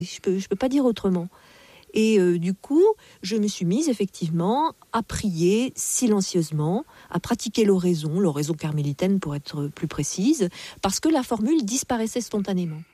Je peux pas dire autrement. Et du coup, je me suis mise effectivement à prier silencieusement, à pratiquer l'oraison carmélitaine pour être plus précise, parce que la formule disparaissait spontanément.